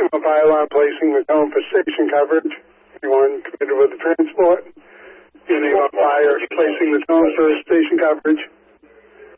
of Iowa placing the tone for station coverage. Anyone committed with the transport? In name of fire placing the tone for station coverage.